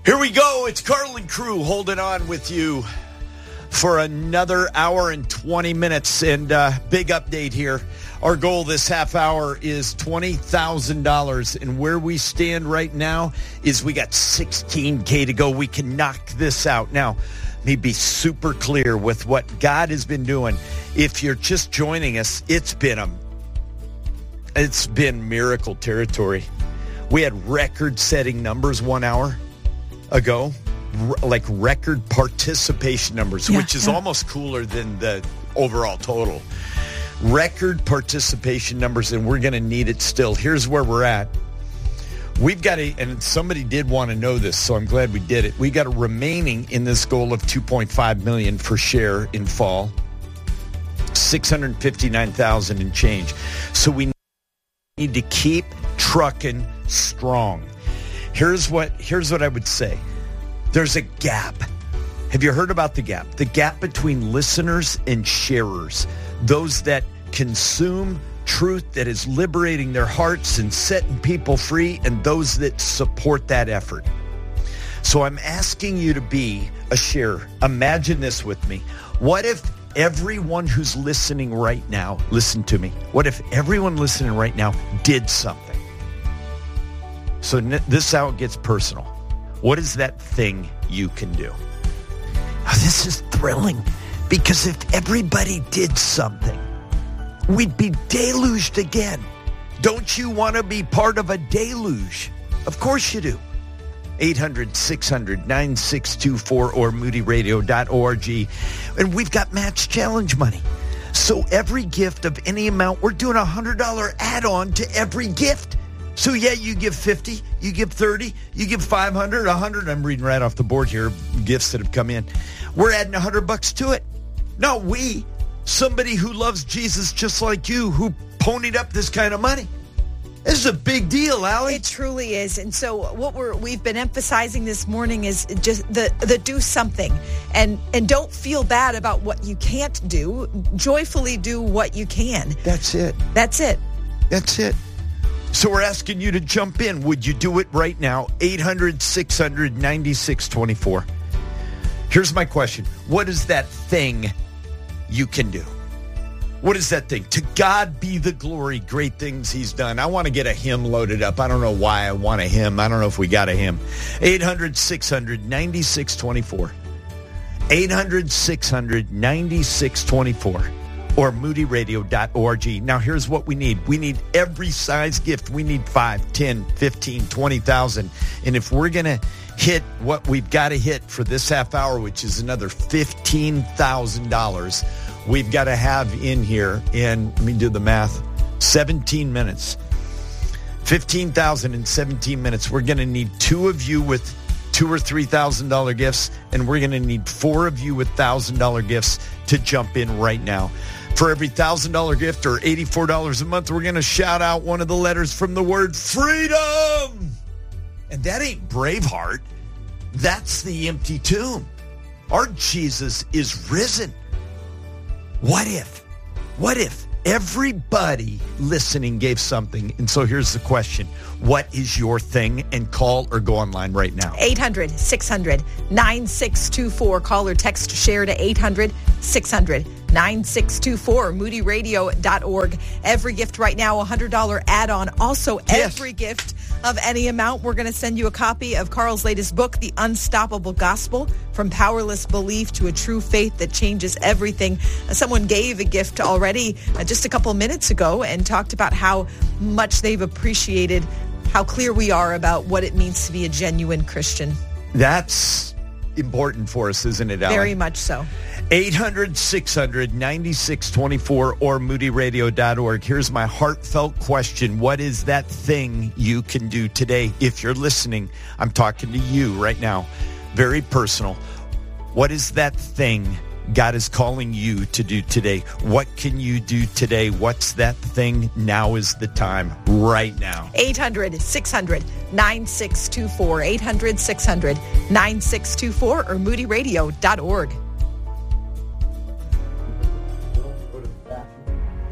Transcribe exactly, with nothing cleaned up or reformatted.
Here we go. It's Carl and crew holding on with you for another hour and twenty minutes. And uh, big update here. Our goal this half hour is twenty thousand dollars. And where we stand right now is we got sixteen K to go. We can knock this out. Now, let me be super clear with what God has been doing. If you're just joining us, it's been a, it's been miracle territory. We had record-setting numbers one hour ago, r- like record participation numbers, yeah, which is yeah. almost almost cooler than the overall total. Record participation numbers, and we're going to need it still. Here's where we're at. We've got a, and somebody did want to know this, so I'm glad we did it. We got a remaining in this goal of two point five million dollars for share in fall, six hundred fifty-nine thousand and change. So we need to keep trucking strong. Here's what here's what I would say. There's a gap. Have you heard about the gap? The gap between listeners and sharers, those that consume truth that is liberating their hearts and setting people free, and those that support that effort. So I'm asking you to be a sharer. Imagine this with me. What if everyone who's listening right now, listen to me. What if everyone listening right now did something? So this is how it gets personal. What is that thing you can do? Oh, this is thrilling, because if everybody did something, we'd be deluged again. Don't you want to be part of a deluge? Of course you do. eight hundred, six hundred, nine six two four or moody radio dot org. And we've got Match Challenge money. So every gift of any amount, we're doing a one hundred dollars add-on to every gift. So yeah, you give fifty, you give thirty, you give five hundred, one hundred. I'm reading right off the board here, gifts that have come in. We're adding one hundred bucks to it. Not we, somebody who loves Jesus just like you, who ponied up this kind of money. This is a big deal, Allie. It truly is. And so what we're we've been emphasizing this morning is just the the do something, and and don't feel bad about what you can't do. Joyfully do what you can. That's it. That's it. That's it. So we're asking you to jump in. Would you do it right now? eight hundred, six hundred, ninety-six twenty-four. Here's my question. What is that thing you can do? What is that thing? To God be the glory, great things he's done. I want to get a hymn loaded up. I don't know why I want a hymn. I don't know if we got a hymn. eight hundred, six hundred, ninety-six twenty-four. eight hundred, six hundred, ninety-six twenty-four. Or moody radio dot org. Now, here's what we need. We need every size gift. We need five, ten, fifteen, twenty thousand. And if we're going to hit what we've got to hit for this half hour, which is another fifteen thousand dollars, we've got to have in here in, let me do the math, seventeen minutes. fifteen thousand in seventeen minutes. We're going to need two of you with two or three thousand dollar gifts, and we're going to need four of you with thousand dollar gifts to jump in right now. For every one thousand dollars gift or eighty-four dollars a month, we're going to shout out one of the letters from the word freedom. And that ain't Braveheart. That's the empty tomb. Our Jesus is risen. What if? What if everybody listening gave something? And so here's the question. What is your thing? And call or go online right now. eight hundred, six hundred, nine six two four. Call or text share to eight hundred, six hundred, nine six two four. moody radio dot org. Every gift right now, one hundred dollars add-on. Also, Yes. every gift of any amount, we're going to send you a copy of Carl's latest book, The Unstoppable Gospel, From Powerless Belief to a True Faith That Changes Everything. Uh, Someone gave a gift already uh, just a couple minutes ago and talked about how much they've appreciated how clear we are about what it means to be a genuine Christian. That's important for us, isn't it, Allie? Very much so. eight hundred, six hundred, ninety-six twenty-four or moody radio dot org. Here's my heartfelt question. What is that thing you can do today? If you're listening, I'm talking to you right now. Very personal. What is that thing God is calling you to do today? What can you do today? What's that thing? Now is the time. Right now. eight hundred, six hundred, nine six two four. eight hundred, six hundred, nine six two four or moody radio dot org.